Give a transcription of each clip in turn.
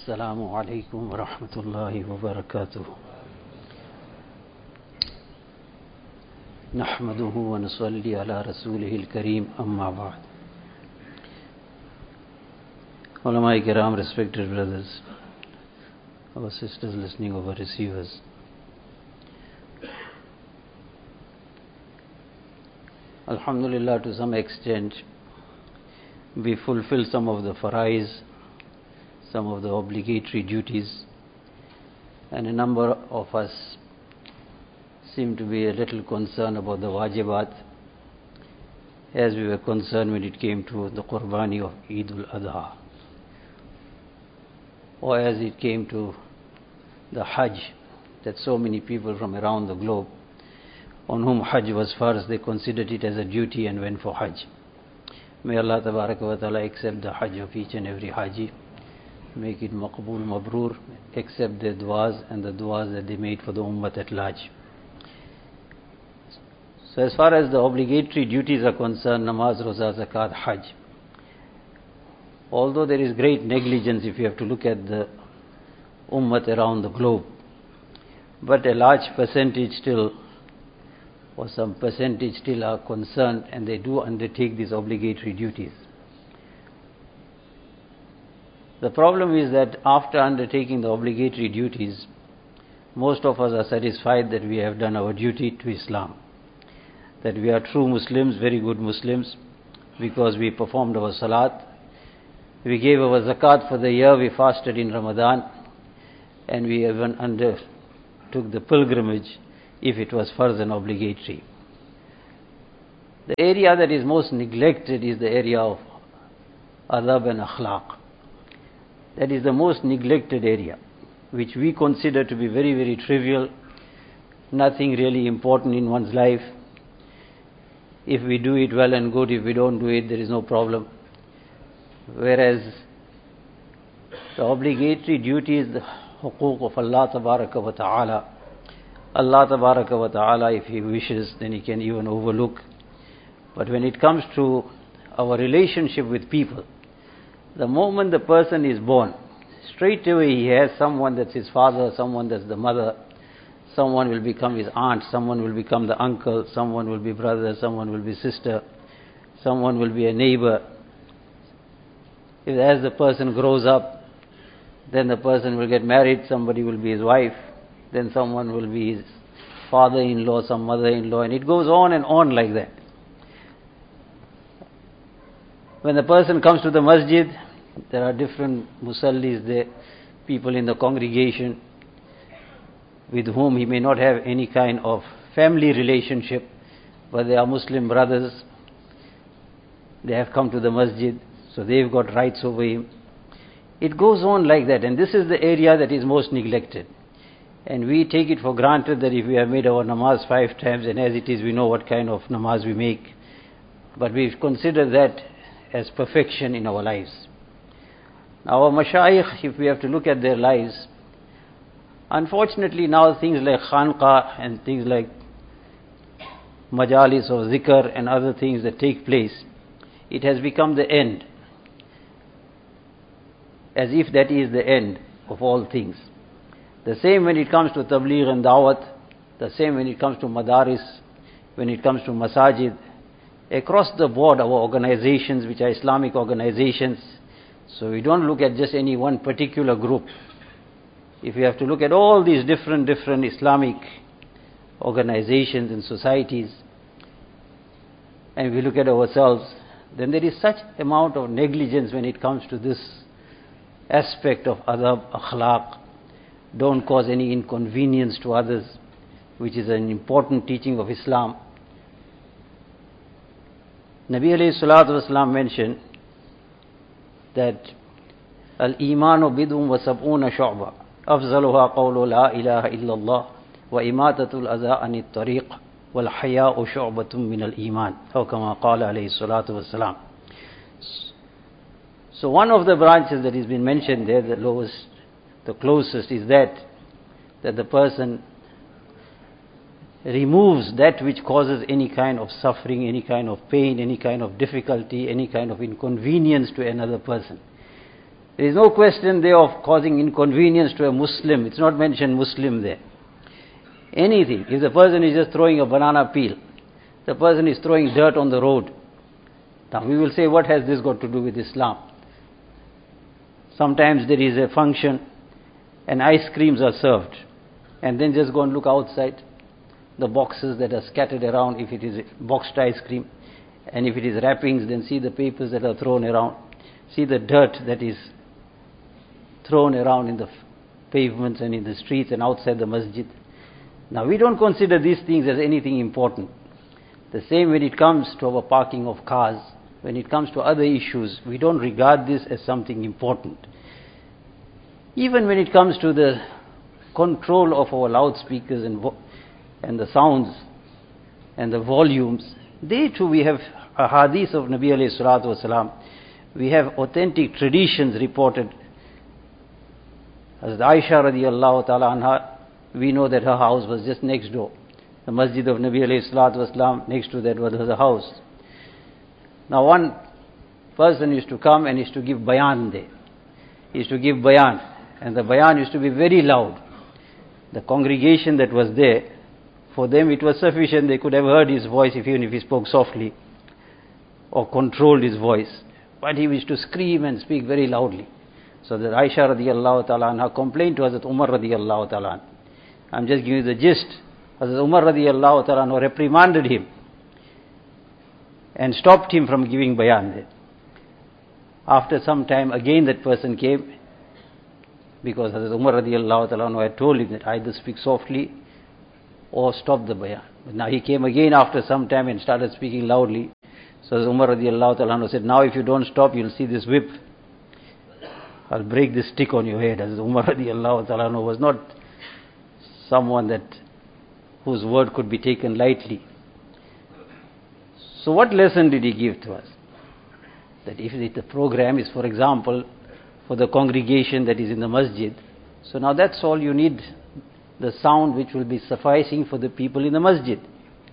السلام عليكم ورحمة الله وبركاته. نحمده ونصلي على رسوله الكريم أما بعد. Ulama Kiram, respected brothers, our sisters listening over receivers, Alhamdulillah, to some extent we fulfill some of the farais, some of the obligatory duties, and a number of us seem to be a little concerned about the wajibat, as we were concerned when it came to the Qurbani of Eid al-Adha, or as it came to the Hajj, that so many people from around the globe on whom Hajj was first, they considered it as a duty and went for Hajj. May Allah Tabaraka wa Ta'ala accept the Hajj of each and every Haji, make it maqbool mabrur, accept their du'as and the du'as that they made for the ummah at large. So as far as the obligatory duties are concerned, namaz, roza, zakat, Hajj, although there is great negligence if you have to look at the ummah around the globe, but a large percentage still, or some percentage still are concerned and they do undertake these obligatory duties. The problem is that after undertaking the obligatory duties, most of us are satisfied that we have done our duty to Islam, that we are true Muslims, very good Muslims, because we performed our salat, we gave our zakat for the year, we fasted in Ramadan, and we even undertook the pilgrimage if it was farz and obligatory. The area that is most neglected is the area of adab and akhlaq. That is the most neglected area, which we consider to be very, very trivial, nothing really important in one's life. If we do it, well and good. If we don't do it, there is no problem. Whereas the obligatory duty is the huquq of Allah Tabaraka wa Ta'ala. Allah Tabaraka wa Ta'ala, if He wishes, then He can even overlook. But when it comes to our relationship with people, the moment the person is born, straight away he has someone that's his father, someone that's the mother, someone will become his aunt, someone will become the uncle, someone will be brother, someone will be sister, someone will be a neighbor. As the person grows up, then the person will get married, somebody will be his wife, then someone will be his father-in-law, some mother-in-law, and it goes on and on like that. When the person comes to the masjid, there are different musallis there, people in the congregation with whom he may not have any kind of family relationship, but they are Muslim brothers. They have come to the masjid, so they've got rights over him. It goes on like that, and this is the area that is most neglected. And we take it for granted that if we have made our namaz 5 times, and as it is we know what kind of namaz we make, but we consider that as perfection in our lives. Now our mashayikh, if we have to look at their lives, unfortunately now things like khanqa and things like majalis or zikr and other things that take place, it has become the end, as if that is the end of all things. The same when it comes to tabligh and da'wat, the same when it comes to madaris, when it comes to masajid. Across the board, our organizations, which are Islamic organizations, so we don't look at just any one particular group. If we have to look at all these different Islamic organizations and societies, and we look at ourselves, then there is such amount of negligence when it comes to this aspect of adab, akhlaq. Don't cause any inconvenience to others, which is an important teaching of Islam. Nabi alayhi salatu wasalam mentioned that al-imanu bid'un wa sab'una shu'ba afzaluha qawlu la ilaha illallah wa imatatul adha anit tariq wal haya'u shu'batun min al-iman, aw kama qala alayhi salatu wasalam. So one of the branches that has been mentioned there, the closest, is that the person removes that which causes any kind of suffering, any kind of pain, any kind of difficulty, any kind of inconvenience to another person. There is no question there of causing inconvenience to a Muslim. It's not mentioned Muslim there. Anything. If the person is just throwing a banana peel, the person is throwing dirt on the road. Now we will say, what has this got to do with Islam? Sometimes there is a function and ice creams are served. And then just go and look outside. The boxes that are scattered around, if it is boxed ice cream. And if it is wrappings, then see the papers that are thrown around. See the dirt that is thrown around in the pavements and in the streets and outside the masjid. Now we don't consider these things as anything important. The same when it comes to our parking of cars, when it comes to other issues, we don't regard this as something important. Even when it comes to the control of our loudspeakers and the sounds and the volumes, they too we have a hadith of Nabi alayhi salatu wasalam. We have authentic traditions reported. As Aisha radiallahu ta'ala anha, we know that her house was just next door. The masjid of Nabi alayhi salatu wasalam, next to that was her house. Now one person used to come and used to give bayan there. He used to give bayan. And the bayan used to be very loud. The congregation that was there, for them it was sufficient. They could have heard his voice even if he spoke softly or controlled his voice. But he used to scream and speak very loudly. So that Aisha radiallahu ta'ala anha complained to Hazrat Umar radiallahu ta'ala anha. I'm just giving you the gist. Hazrat Umar radiallahu ta'ala anha reprimanded him and stopped him from giving bayan there. After some time again that person came, because Hazrat Umar radiallahu ta'ala anha had told him that either speak softly or stop the bayan. But now he came again after some time and started speaking loudly. So Hazrat Umar radiallahu ta'ala anha said, now if you don't stop, you'll see this whip. I'll break this stick on your head. Hazrat Umar radiallahu ta'ala anha was not someone whose word could be taken lightly. So what lesson did he give to us? That if the program is, for example, for the congregation that is in the masjid, so now that's all you need, the sound which will be sufficing for the people in the masjid.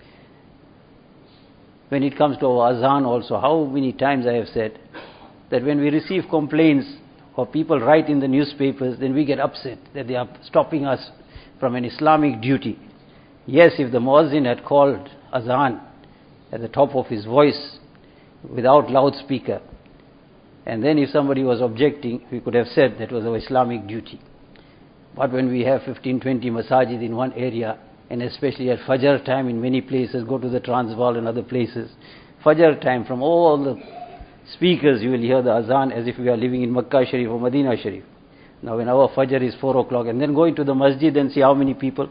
When it comes to our azan also, how many times I have said that when we receive complaints or people write in the newspapers, then we get upset that they are stopping us from an Islamic duty. Yes, if the muazzin had called azan at the top of his voice without loudspeaker, and then if somebody was objecting, we could have said that was our Islamic duty. But when we have 15-20 masajid in one area, and especially at Fajr time in many places, go to the Transvaal and other places, Fajr time, from all the speakers you will hear the azan as if we are living in Makkah Sharif or Medina Sharif. Now when our Fajr is 4 o'clock, and then go into the masjid and see how many people.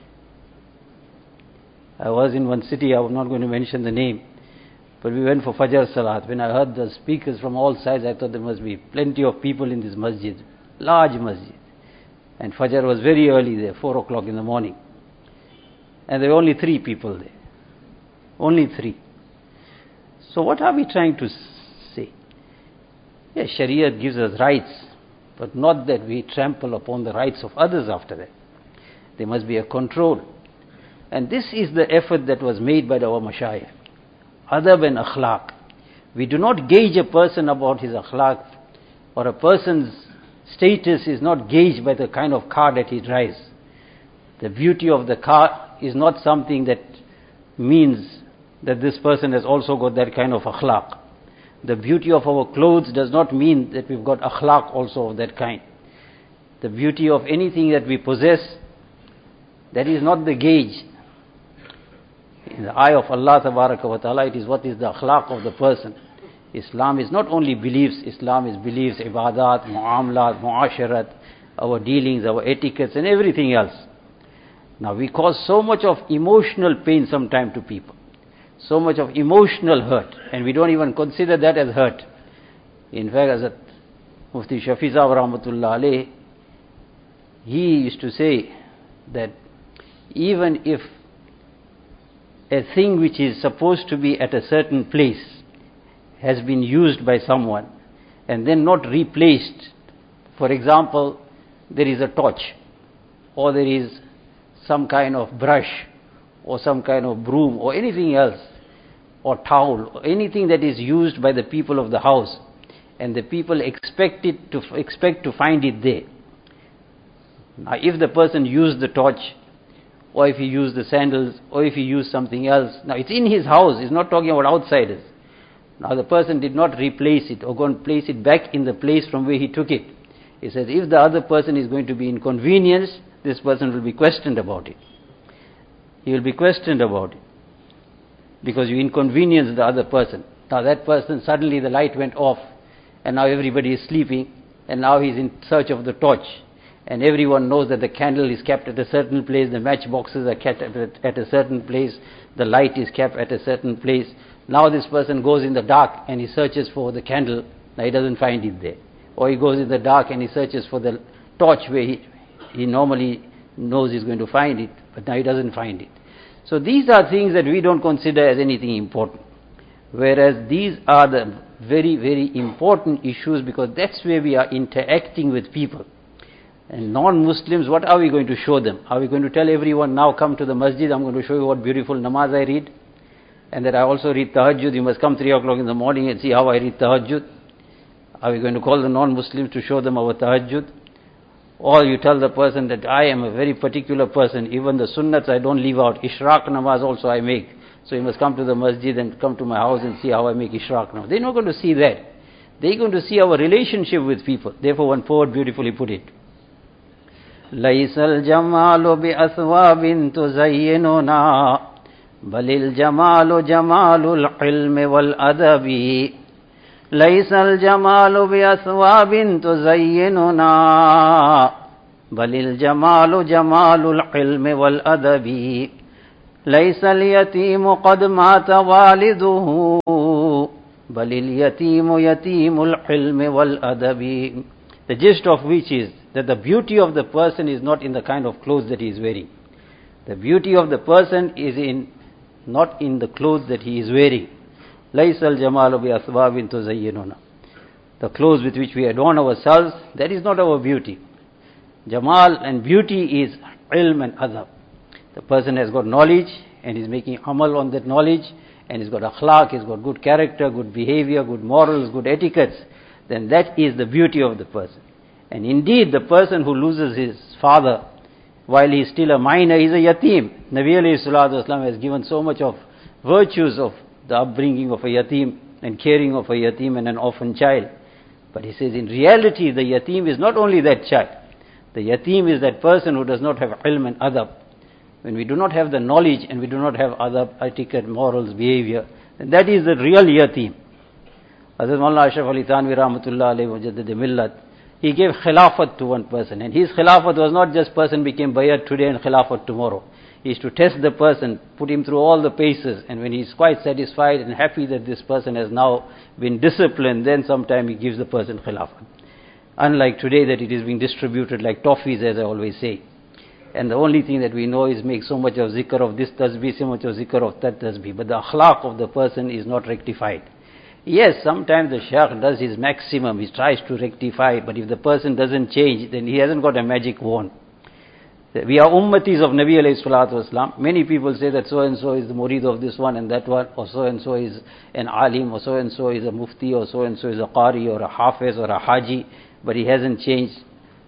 I was in one city, I was not going to mention the name, but we went for Fajr Salat. When I heard the speakers from all sides, I thought there must be plenty of people in this masjid, large masjid. And Fajr was very early there, 4 o'clock in the morning. And there were only 3 people there. Only 3. So what are we trying to say? Yes, Shariat gives us rights, but not that we trample upon the rights of others after that. There must be a control. And this is the effort that was made by our mashayikh. Adab and akhlaq. We do not gauge a person about his akhlaq, or a person's status is not gauged by the kind of car that he drives. The beauty of the car is not something that means that this person has also got that kind of akhlaq. The beauty of our clothes does not mean that we've got akhlaq also of that kind. The beauty of anything that we possess, that is not the gauge. In the eye of Allah Tabaraka wa Ta'ala, it is what is the akhlaq of the person. Islam is not only beliefs, Islam is beliefs, ibadat, muamalat, muasharat, our dealings, our etiquettes and everything else. Now we cause so much of emotional pain sometimes to people. So much of emotional hurt, and we don't even consider that as hurt. In fact, as Mufti Shafi Sahib Rahmatullah Alayh, he used to say that even if a thing which is supposed to be at a certain place has been used by someone and then not replaced, for example, there is a torch, or there is some kind of brush, or some kind of broom, or anything else, or towel, or anything that is used by the people of the house, and the people expect to find it there. Now, if the person used the torch, or if he used the sandals, or if he used something else, now it's in his house, he's not talking about outsiders. Now the person did not replace it or go and place it back in the place from where he took it. He says, if the other person is going to be inconvenienced, this person will be questioned about it. He will be questioned about it, because you inconvenienced the other person. Now that person, suddenly the light went off, and now everybody is sleeping, and now he's in search of the torch. And everyone knows that the candle is kept at a certain place, the matchboxes are kept at a certain place, the light is kept at a certain place. Now this person goes in the dark and he searches for the candle, now he doesn't find it there. Or he goes in the dark and he searches for the torch where he normally knows he's going to find it, but now he doesn't find it. So these are things that we don't consider as anything important. Whereas these are the very, very important issues, because that's where we are interacting with people. And non-Muslims, what are we going to show them? Are we going to tell everyone, now come to the masjid, I'm going to show you what beautiful namaz I read, and that I also read tahajjud, you must come 3 o'clock in the morning and see how I read tahajjud? Are we going to call the non-Muslims to show them our tahajjud? Or you tell the person that I am a very particular person, even the sunnats I don't leave out, ishraq namaz also I make, so you must come to the masjid and come to my house and see how I make ishraq namaz. They're not going to see that. They're going to see our relationship with people. Therefore one poet beautifully put it, لَيْسَ الْجَمَالُ بِأَثْوَابٍ تُزَيِّنُنَا بَلِ الْجَمَالُ جَمَالُ الْعِلْمِ وَالْأَدَبِ لَيْسَ الْجَمَالُ بِأَثْوَابٍ تُزَيِّنُنَا بَلِ الْجَمَالُ جَمَالُ الْعِلْمِ وَالْأَدَبِ لَيْسَ الْيَتِيمُ قَدْ مَاتَ وَالِدُهُ بَلِ الْيَتِيمُ يَتِيمُ الْعِلْمِ وَالْأَدَبِ. The gist of which is that the beauty of the person is not in the kind of clothes that he is wearing. The beauty of the person is not in the clothes that he is wearing. لَيْسَ الْجَمَالُ بِأَثْوَابٍ تُزَيِّنُنَا. The clothes with which we adorn ourselves, that is not our beauty. Jamal and beauty is ilm and adab. The person has got knowledge and is making amal on that knowledge, and he's got akhlaq, he's got good character, good behavior, good morals, good etiquettes. Then that is the beauty of the person. And indeed, the person who loses his father while he is still a minor is a yatim. Nabi alayhi salatu wasalam has given so much of virtues of the upbringing of a yatim and caring of a yatim and an orphan child. But he says in reality the yatim is not only that child. The yatim is that person who does not have ilm and adab. When we do not have the knowledge and we do not have adab, etiquette, morals, behavior, then that is the real yatim. Hazrat Maulana Ashraf Ali Thanvi Rahmatullah alayhi wa Jaddad Millat, he gave khilafat to one person, and his khilafat was not just person became bayat today and khilafat tomorrow. He is to test the person, put him through all the paces, and when he is quite satisfied and happy that this person has now been disciplined, then sometime he gives the person khilafat. Unlike today that it is being distributed like toffees, as I always say. And the only thing that we know is make so much of zikr of this tasbih, so much of zikr of that tasbih, but the akhlaq of the person is not rectified. Yes, sometimes the shaykh does his maximum, he tries to rectify, but if the person doesn't change, then he hasn't got a magic wand. We are ummatis of Nabi alayhi salatu wasalam. Many people say that so and so is the murid of this one and that one, or so and so is an alim, or so and so is a mufti, or so and so is a qari, or a hafiz, or a haji, but he hasn't changed.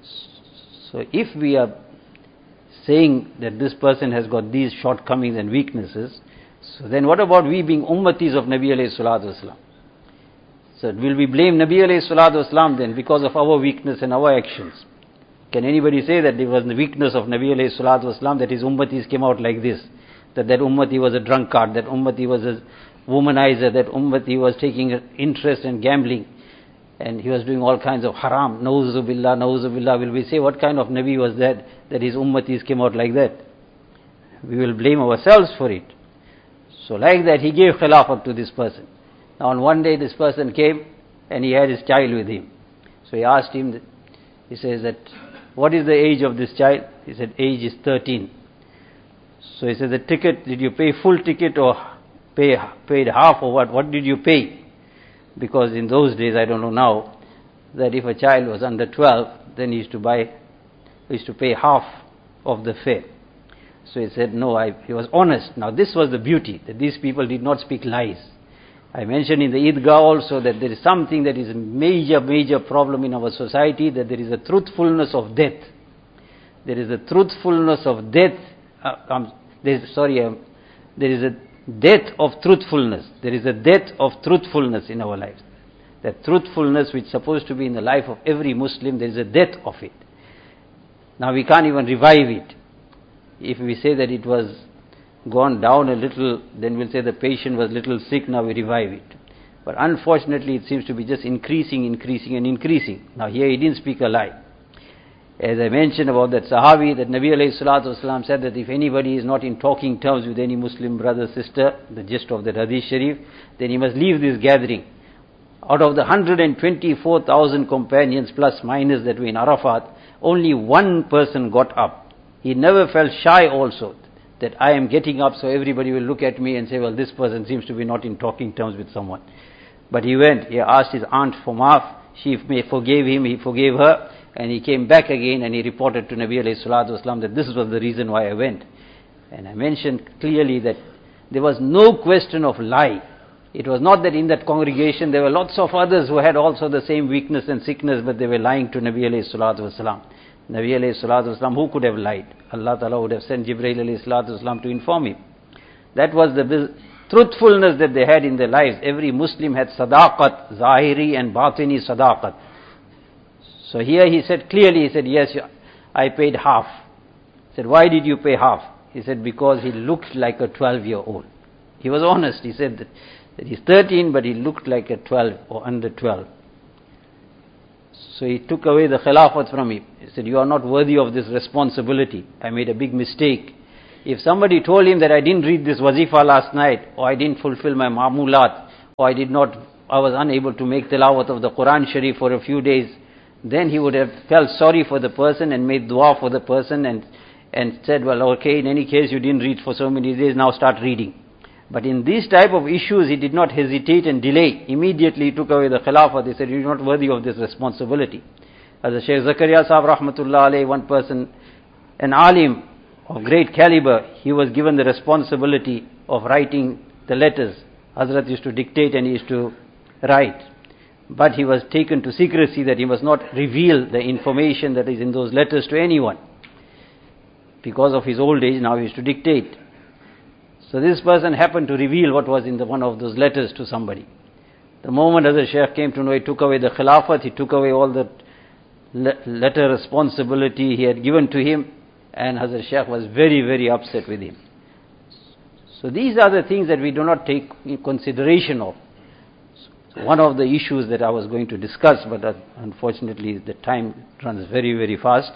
So if we are saying that this person has got these shortcomings and weaknesses, so then what about we being ummatis of Nabi alayhi salatu wasalam? So will we blame Nabi alayhi salatu wasalam then because of our weakness and our actions? Can anybody say that it was the weakness of Nabi alayhi salatu wasalam that his ummatis came out like this? That ummati was a drunkard, that ummati was a womanizer, that ummati was taking interest in gambling, and he was doing all kinds of haram. Nauzu billah, nauzu billah. Will we say what kind of Nabi was that his ummatis came out like that? We will blame ourselves for it. So like that he gave khilafat to this person. Now on one day this person came and he had his child with him. So he asked him, he says that, what is the age of this child? He said, age is 13. So he said, the ticket, did you pay full ticket or paid half or what? What did you pay? Because in those days, I don't know now, that if a child was under 12, then he used to pay half of the fare. So he said, no, he was honest. Now this was the beauty, that these people did not speak lies. I mentioned in the Idgah also that there is something that is a major problem in our society, that there is a truthfulness of death. There is a truthfulness of death. There is a death of truthfulness. There is a death of truthfulness in our lives. That truthfulness which is supposed to be in the life of every Muslim, there is a death of it. Now we can't even revive it. If we say that it was gone down a little, then we'll say the patient was a little sick, now we revive it. But unfortunately it seems to be just increasing. Now here he didn't speak a lie. As I mentioned about that Sahabi, that Nabi alayhi salatu wasalam said that if anybody is not in talking terms with any Muslim brother, sister, the gist of the Hadith Sharif, then he must leave this gathering. Out of the 124,000 companions plus minus that were in Arafat, only one person got up. He never felt shy also, that I am getting up so everybody will look at me and say, well, this person seems to be not in talking terms with someone. But he went, he asked his aunt for maaf, she forgave him, he forgave her, and he came back again and he reported to Nabi alayhi salatu wasalam that this was the reason why I went. And I mentioned clearly that there was no question of lie. It was not that in that congregation there were lots of others who had also the same weakness and sickness, but they were lying to Nabi alayhi salatu wasalam. Nabi alayhi salatu wasalam, who could have lied? Allah Ta'ala would have sent Jibreel alayhi salatu wasalam to inform him. That was the truthfulness that they had in their lives. Every Muslim had sadaqat, zahiri and batini sadaqat. So here he said clearly, he said, yes, I paid half. He said, why did you pay half? He said, because he looked like a 12-year-old. He was honest. He said that he's 13, but he looked like a 12 or under 12. So he took away the khilafat from him. He said, you are not worthy of this responsibility. I made a big mistake. If somebody told him that I didn't read this wazifa last night, or I didn't fulfill my ma'mulat, or I was unable to make tilawat of the Quran Sharif for a few days, then he would have felt sorry for the person and made dua for the person and said, well, okay, in any case you didn't read for so many days, now start reading. But in these type of issues, he did not hesitate and delay. Immediately he took away the khilafah. They said, you're not worthy of this responsibility. As the Shaykh Zakaria Sahib Rahmatullah Alayhi, one person, an alim of great caliber, he was given the responsibility of writing the letters. Hazrat used to dictate and he used to write. But he was taken to secrecy, that he must not reveal the information that is in those letters to anyone. Because of his old age, now he used to dictate. So this person happened to reveal what was in one of those letters to somebody. The moment Hazrat Shaykh came to know, he took away the khilafat, he took away all the letter responsibility he had given to him, and Hazrat Shaykh was very upset with him. So these are the things that we do not take in consideration of. So one of the issues that I was going to discuss, but unfortunately the time runs very fast,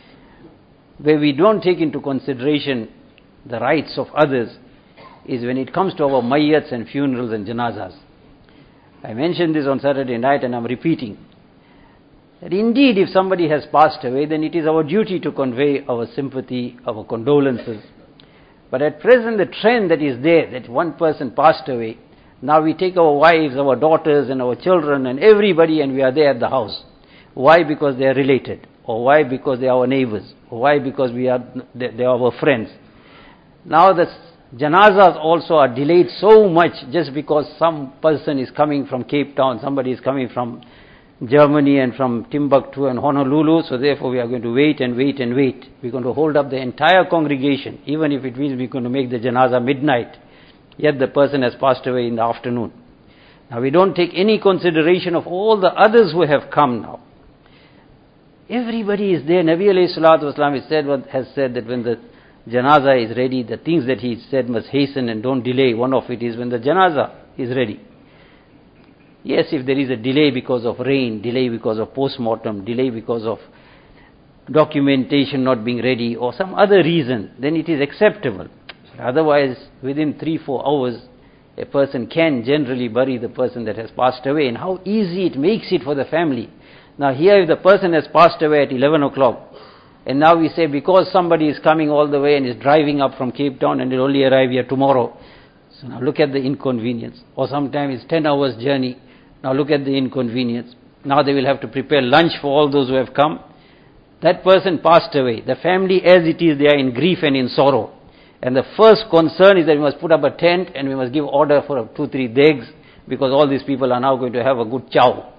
where we don't take into consideration the rights of others, is when it comes to our mayyats and funerals and janazas. I mentioned this on Saturday night and I'm repeating, that indeed if somebody has passed away, then it is our duty to convey our sympathy, our condolences. But at present the trend that is there, that one person passed away, now we take our wives, our daughters and our children and everybody and we are there at the house. Why? Because they are related. Or why? Because they are our neighbors. Or why? Because they are our friends. Now the janazas also are delayed so much just because some person is coming from Cape Town, somebody is coming from Germany and from Timbuktu and Honolulu, so therefore we are going to wait. We're going to hold up the entire congregation, even if it means we're going to make the janaza midnight, yet the person has passed away in the afternoon. Now we don't take any consideration of all the others who have come now. Everybody is there. Nabi alayhi salatu wasalam has said that when the janaza is ready, the things that he said must hasten and don't delay. One of it is when the janaza is ready. Yes, if there is a delay because of rain, delay because of post-mortem, delay because of documentation not being ready or some other reason, then it is acceptable. Otherwise, within 3-4 hours, a person can generally bury the person that has passed away, and how easy it makes it for the family. Now here if the person has passed away at 11 o'clock, and now we say because somebody is coming all the way and is driving up from Cape Town and will only arrive here tomorrow, so now look at the inconvenience. Or sometimes it's 10 hours journey, now look at the inconvenience. Now they will have to prepare lunch for all those who have come. That person passed away. The family as it is, they are in grief and in sorrow. And the first concern is that we must put up a tent and we must give order for 2-3 degs. because all these people are now going to have a good chow.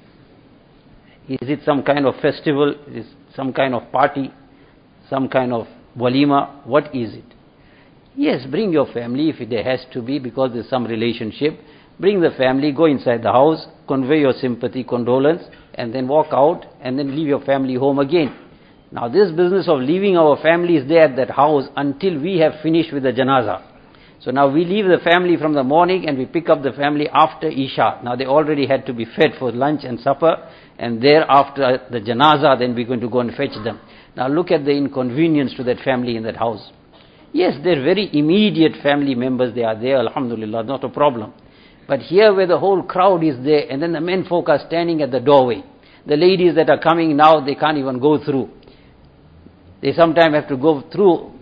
Is it some kind of festival? Is it some kind of party? Some kind of walima? What is it? Yes, bring your family if there has to be, because there's some relationship. Bring the family, go inside the house, convey your sympathy, condolence, and then walk out, and then leave your family home again. Now this business of leaving our families there at that house until we have finished with the janazah. So now we leave the family from the morning and we pick up the family after Isha. Now they already had to be fed for lunch and supper, and thereafter the janazah, then we're going to go and fetch them. Now look at the inconvenience to that family in that house. Yes, they're very immediate family members, they are there, alhamdulillah, not a problem. But here where the whole crowd is there, and then the men folk are standing at the doorway. The ladies that are coming now, they can't even go through. They sometimes have to go through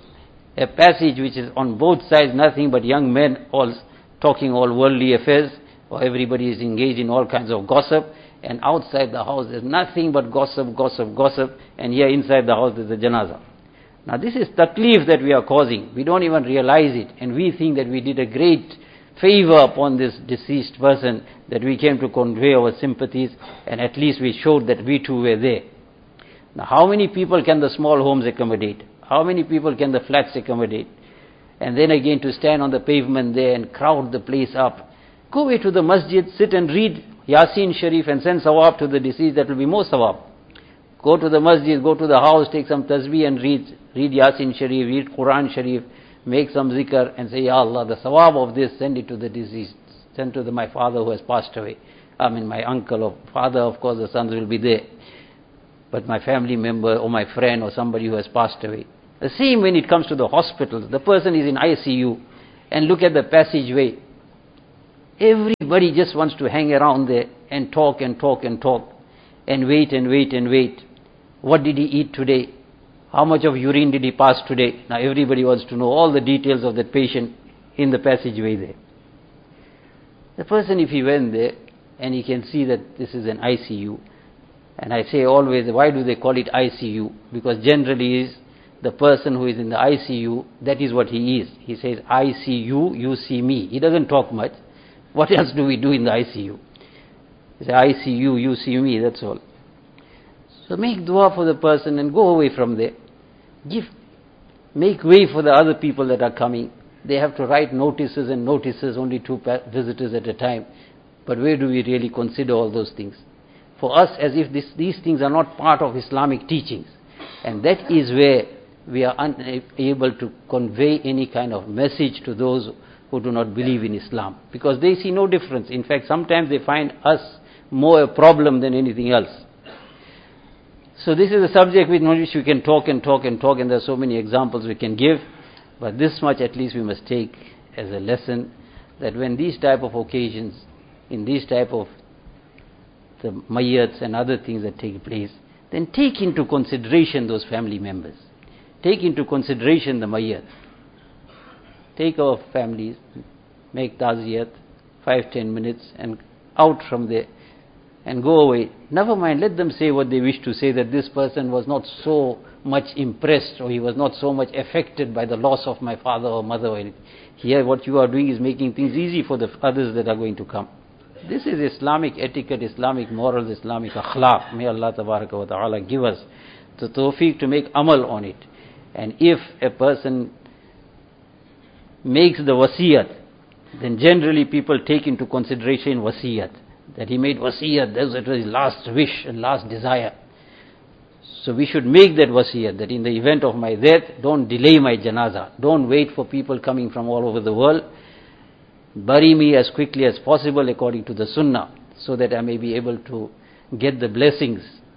a passage which is on both sides, nothing but young men all talking all worldly affairs, or everybody is engaged in all kinds of gossip, and outside the house there's nothing but gossip, gossip, gossip, and here inside the house there's a janazah. Now this is taklif that we are causing. We don't even realize it, and we think that we did a great favor upon this deceased person, that we came to convey our sympathies, and at least we showed that we too were there. Now how many people can the small homes accommodate? How many people can the flats accommodate? And then again to stand on the pavement there and crowd the place up. Go away to the masjid, sit and read Yasin Sharif and send sawab to the deceased, that will be more sawab. Go to the masjid, go to the house, take some tasbih and read Yasin Sharif, read Quran Sharif, make some zikr and say, Ya Allah, the sawab of this, send it to the deceased. Send to my father who has passed away. My uncle or father, of course the sons will be there. But my family member or my friend or somebody who has passed away. The same when it comes to the hospitals. The person is in ICU and look at the passageway. Everybody just wants to hang around there and talk and talk and talk and wait and wait and wait. What did he eat today? How much of urine did he pass today? Now everybody wants to know all the details of that patient in the passageway there. The person, if he went there and he can see that this is an ICU, and I say always, why do they call it ICU? Because generally is the person who is in the ICU, that is what he is. He says, I see you, you see me. He doesn't talk much. What else do we do in the ICU? He says, I see you, you see me, that's all. So make dua for the person and go away from there. Make way for the other people that are coming. They have to write notices and notices, only 2 visitors at a time. But where do we really consider all those things? For us, as if these things are not part of Islamic teachings. And that is where we are unable to convey any kind of message to those who do not believe in Islam. Because they see no difference. In fact, sometimes they find us more a problem than anything else. So this is a subject with which we can talk and talk and talk, and there are so many examples we can give. But this much at least we must take as a lesson, that when these type of occasions, in these type of the mayyats and other things that take place, then take into consideration those family members. Take into consideration the mayyat. Take our families, make taziyat, 5-10 minutes, and out from there, and go away. Never mind, let them say what they wish to say, that this person was not so much impressed, or he was not so much affected by the loss of my father or mother or anything. Here what you are doing is making things easy for the others that are going to come. This is Islamic etiquette, Islamic morals, Islamic akhlaq. May Allah tabaraka wa ta'ala give us the tawfiq to make amal on it. And if a person makes the wasiyat, then generally people take into consideration wasiyat, that he made wasiyat, that was his last wish and last desire. So we should make that wasiyat, that in the event of my death, don't delay my janazah. Don't wait for people coming from all over the world. Bury me as quickly as possible according to the sunnah, so that I may be able to get the blessings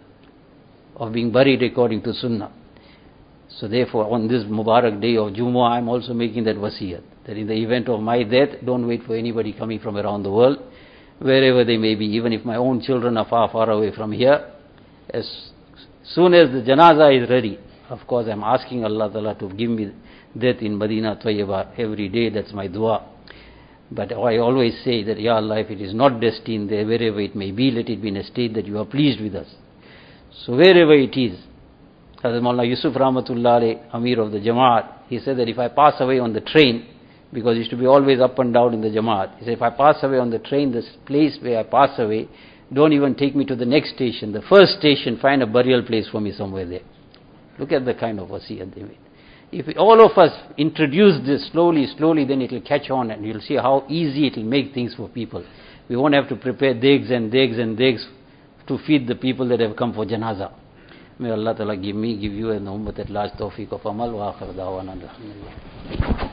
of being buried according to sunnah. So therefore, on this Mubarak day of Jumu'ah, I am also making that wasiyat, that in the event of my death, don't wait for anybody coming from around the world, wherever they may be, even if my own children are far, far away from here. As soon as the janazah is ready, of course I am asking Allah Ta'ala to give me death in Madinah Tayyibah every day, that's my dua. But I always say that, Ya Allah, if it is not destined there, wherever it may be, let it be in a state that you are pleased with us. So wherever it is, Hazrat Maulana Yusuf Rahmatullah Alayh, Amir of the Jamaat, he said that if I pass away on the train, because he used to be always up and down in the Jamaat. He said, if I pass away on the train, this place where I pass away, don't even take me to the next station. The first station, find a burial place for me somewhere there. Look at the kind of wasiyat they made. If all of us introduce this slowly, then it will catch on, and you'll see how easy it will make things for people. We won't have to prepare digs to feed the people that have come for janazah. May Allah Ta'ala give me, give you, and the Ummah at large tawfiq of amal wa akhir da'wana alhamdulillah.